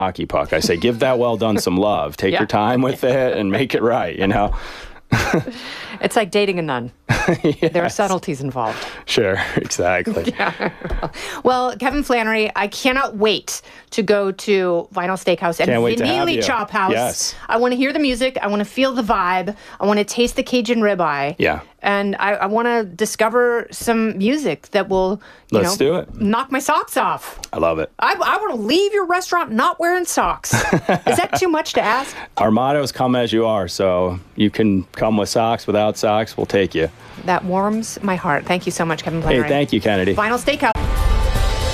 hockey puck. I say, give that well done some love. Take your time with it and make it right, you know? It's like dating a nun. Yes. There are subtleties involved. Sure, exactly. Well, Kevin Flannery, I cannot wait to go to Vinyl Steakhouse and Vineely Chop House. Yes. I want to hear the music. I want to feel the vibe. I want to taste the Cajun ribeye. Yeah. And I want to discover some music that will, Let's do it. knock my socks off. I love it. I want to leave your restaurant not wearing socks. Is that too much to ask? Our motto is come as you are, so you can come with socks, without socks, we'll take you. That warms my heart. Thank you so much, Kevin Flannery. Hey, thank you, Kennedy. Vinyl Steakhouse.